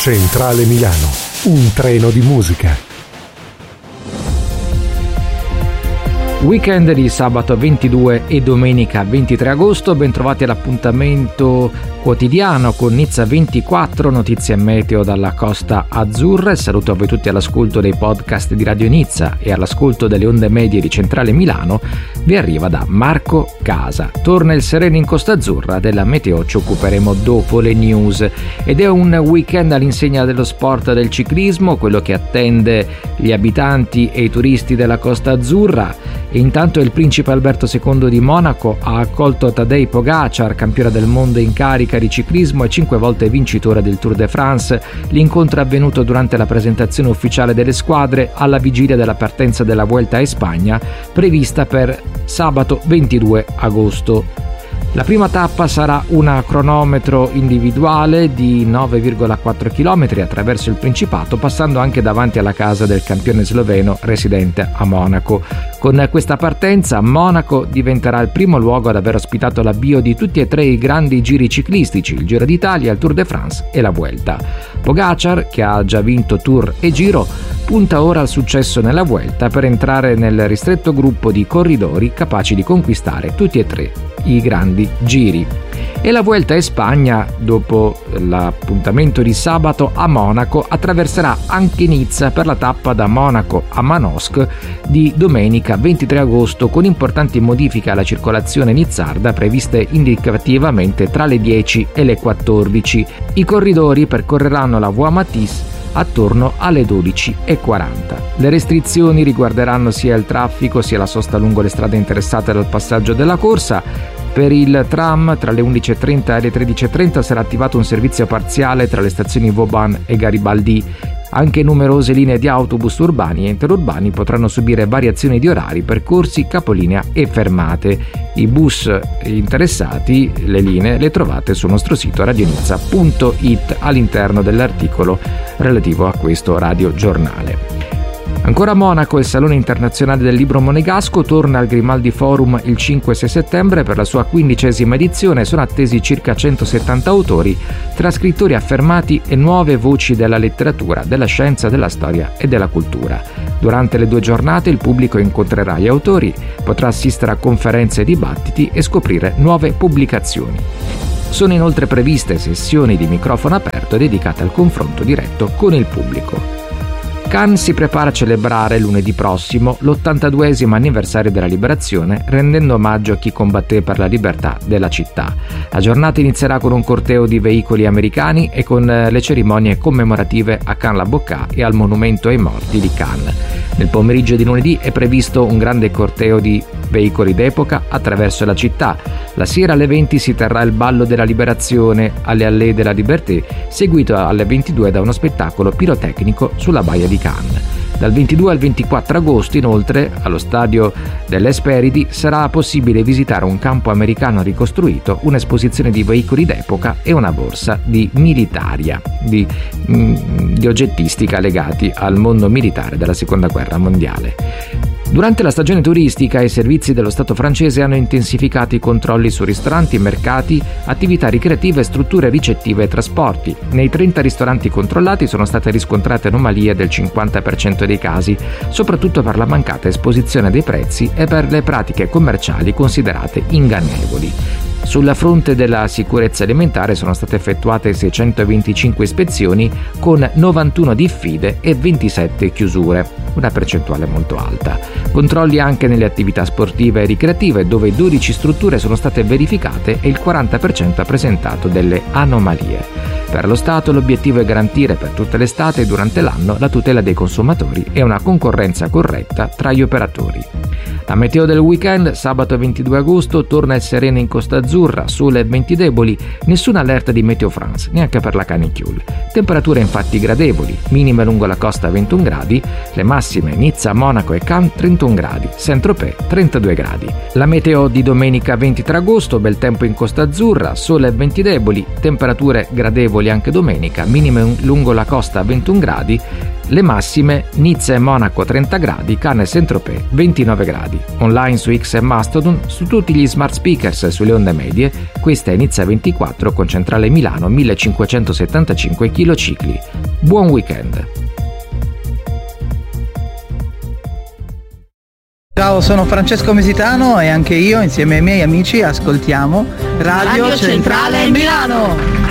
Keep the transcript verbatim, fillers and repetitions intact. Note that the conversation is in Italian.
Centrale Milano, un treno di musica. Weekend di sabato ventidue e domenica ventitré agosto, ben trovati all'appuntamento quotidiano con Nizza ventiquattro, notizie meteo dalla Costa Azzurra. Saluto a voi tutti all'ascolto dei podcast di Radio Nizza e all'ascolto delle onde medie di Centrale Milano. Vi arriva da Marco Casa. Torna il sereno in Costa Azzurra, della meteo ci occuperemo dopo le news ed è un weekend all'insegna dello sport del ciclismo, quello che attende gli abitanti e i turisti della Costa Azzurra. E intanto il principe Alberto secondo di Monaco ha accolto Tadej Pogačar, campione del mondo in carica di ciclismo e cinque volte vincitore del Tour de France. L'incontro è avvenuto durante la presentazione ufficiale delle squadre alla vigilia della partenza della Vuelta a Spagna, prevista per sabato ventidue agosto. La prima tappa sarà una cronometro individuale di nove virgola quattro chilometri attraverso il Principato, passando anche davanti alla casa del campione sloveno residente a Monaco. Con questa partenza Monaco diventerà il primo luogo ad aver ospitato l'avvio di tutti e tre i grandi giri ciclistici, il Giro d'Italia, il Tour de France e la Vuelta. Pogačar, che ha già vinto Tour e Giro, punta ora al successo nella Vuelta per entrare nel ristretto gruppo di corridori capaci di conquistare tutti e tre i grandi giri. E la Vuelta a Spagna, dopo l'appuntamento di sabato a Monaco, attraverserà anche Nizza per la tappa da Monaco a Manosque di domenica ventitré agosto, con importanti modifiche alla circolazione nizzarda previste indicativamente tra le dieci e le quattordici. I corridori percorreranno la Voie Matisse attorno alle dodici e quaranta. Le restrizioni riguarderanno sia il traffico sia la sosta lungo le strade interessate dal passaggio della corsa. Per il tram tra le undici e trenta e le tredici e trenta sarà attivato un servizio parziale tra le stazioni Vauban e Garibaldi. Anche numerose linee di autobus urbani e interurbani potranno subire variazioni di orari, percorsi, capolinea e fermate. I bus interessati, le linee, le trovate sul nostro sito radionizza punto it all'interno dell'articolo relativo a questo radiogiornale. Ancora a Monaco, il Salone Internazionale del Libro Monegasco torna al Grimaldi Forum il cinque e sei settembre per la sua quindicesima edizione. Sono attesi circa centosettanta autori, tra scrittori affermati e nuove voci della letteratura, della scienza, della storia e della cultura. Durante le due giornate il pubblico incontrerà gli autori, potrà assistere a conferenze e dibattiti e scoprire nuove pubblicazioni. Sono inoltre previste sessioni di microfono aperto dedicate al confronto diretto con il pubblico. Cannes si prepara a celebrare lunedì prossimo l'ottantaduesimo anniversario della liberazione, rendendo omaggio a chi combatté per la libertà della città. La giornata inizierà con un corteo di veicoli americani e con le cerimonie commemorative a Cannes-la-Boccaz e al monumento ai morti di Cannes. Nel pomeriggio di lunedì è previsto un grande corteo di veicoli d'epoca attraverso la città. La sera alle venti si terrà il ballo della liberazione alle Allées de la Liberté, seguito alle ventidue da uno spettacolo pirotecnico sulla baia di Cannes. Dal ventidue al ventiquattro agosto, inoltre, allo stadio dell'Hesperidi sarà possibile visitare un campo americano ricostruito, un'esposizione di veicoli d'epoca e una borsa di militaria, di, di oggettistica legati al mondo militare della Seconda Guerra Mondiale. Durante la stagione turistica i servizi dello Stato francese hanno intensificato i controlli su ristoranti, mercati, attività ricreative, strutture ricettive e trasporti. Nei trenta ristoranti controllati sono state riscontrate anomalie del cinquanta per cento dei casi, soprattutto per la mancata esposizione dei prezzi e per le pratiche commerciali considerate ingannevoli. Sulla fronte della sicurezza alimentare sono state effettuate seicentoventicinque ispezioni con novantuno diffide e ventisette chiusure, una percentuale molto alta. Controlli anche nelle attività sportive e ricreative, dove dodici strutture sono state verificate e il quaranta per cento ha presentato delle anomalie. Per lo Stato l'obiettivo è garantire per tutta l'estate e durante l'anno la tutela dei consumatori e una concorrenza corretta tra gli operatori. La meteo del weekend, sabato ventidue agosto, torna il sereno in Costa Azzurra, sole e venti deboli, nessuna allerta di Meteo France, neanche per la canicule. Temperature infatti gradevoli, minime lungo la costa ventuno gradi, le massime Nizza, Monaco e Cannes trentuno gradi, Saint-Tropez trentadue gradi. La meteo di domenica ventitré agosto, bel tempo in Costa Azzurra, sole e venti deboli, temperature gradevoli anche domenica, minime lungo la costa ventuno gradi, Le massime: Nizza e Monaco trenta gradi, Cannes e Saint-Tropez ventinove gradi. Online su X e Mastodon, su tutti gli smart speakers e sulle onde medie, questa è Nizza ventiquattro con centrale Milano millecinquecentosettantacinque kHz. Buon weekend! Ciao, sono Francesco Mesitano e anche io insieme ai miei amici ascoltiamo Radio, Radio Centrale Milano.